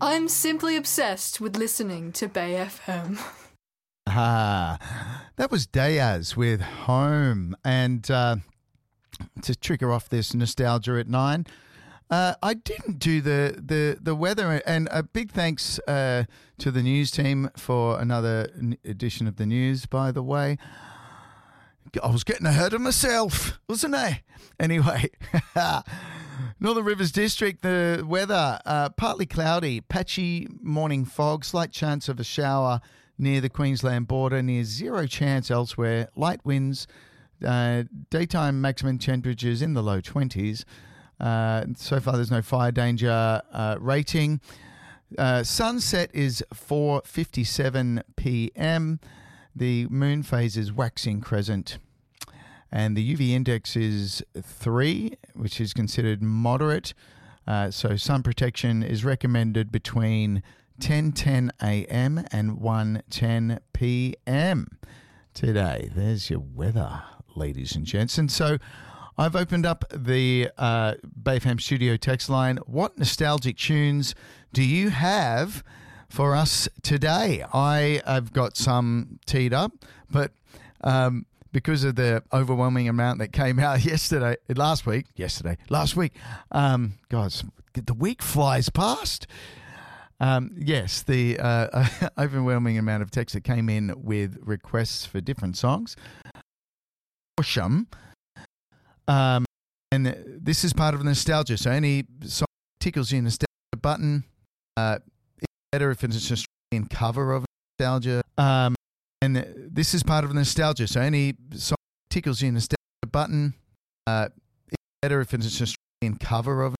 I'm simply obsessed with listening to Bay FM. That was Dayaz with Home. And to trigger off this nostalgia at 9, I didn't do the weather. And a big thanks to the news team for another edition of the news, by the way. I was getting ahead of myself, wasn't I? Anyway, Northern Rivers District, the weather, partly cloudy, patchy morning fog, slight chance of a shower near the Queensland border, near zero chance elsewhere, light winds, daytime maximum temperatures in the low 20s. So far there's no fire danger rating. Sunset is 4:57 p.m. The moon phase is waxing crescent. And the UV index is 3, which is considered moderate. So sun protection is recommended between 10:10 a.m. and 1:10 p.m. today. There's your weather, ladies and gents. And so I've opened up the BayFam studio text line. What nostalgic tunes do you have for us today? I've got some teed up, but because of the overwhelming amount that came out last week, guys, the week flies past. Yes, the overwhelming amount of text that came in with requests for different songs. Awesome. And this is part of nostalgia. So any song tickles your nostalgia button. It's better if it's an Australian cover of nostalgia. And this is part of nostalgia. So any song tickles your nostalgia button. It's better if it's an Australian cover of